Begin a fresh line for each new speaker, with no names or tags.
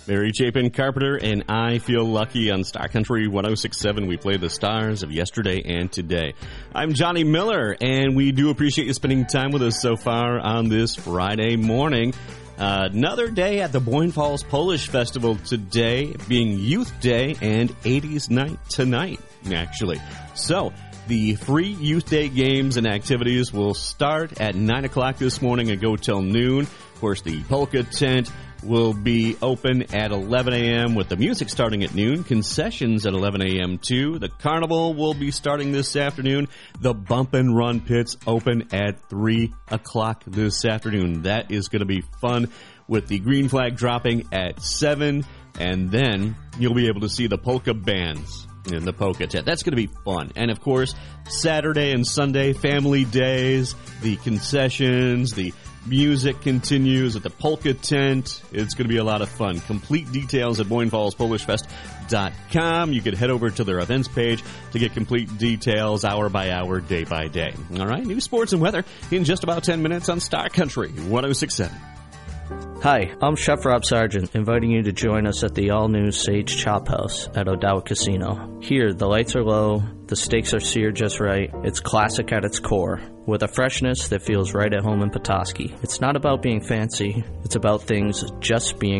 Mary Chapin Carpenter and I Feel Lucky on Star Country 106.7. We play the stars of yesterday and today. I'm Johnny Miller, and we do appreciate you spending time with us so far on this Friday morning. Another day at the Boyne Falls Polish Festival today, being Youth Day and 80s Night tonight, actually. So, the free Youth Day games and activities will start at 9 o'clock this morning and go till noon. Of course, the polka tent will be open at 11 a.m. with the music starting at noon. Concessions at 11 a.m. too. The carnival will be starting this afternoon. The bump and run pits open at 3 o'clock this afternoon. That is going to be fun with the green flag dropping at 7. And then you'll be able to see the polka bands in the polka tent. That's going to be fun. And, of course, Saturday and Sunday, family days, the concessions, the music continues at the polka tent. It's going to be a lot of fun. Complete details at BoyneFallsPolishFest.com. You can head over to their events page to get complete details hour by hour, day by day. All right, new sports and weather in just about 10 minutes on Star Country 106.7.
Hi, I'm Chef Rob Sargent, inviting you to join us at the all-new Sage Chop House at Odawa Casino. Here, the lights are low, the steaks are seared just right, it's classic at its core, with a freshness that feels right at home in Petoskey. It's not about being fancy, it's about things just being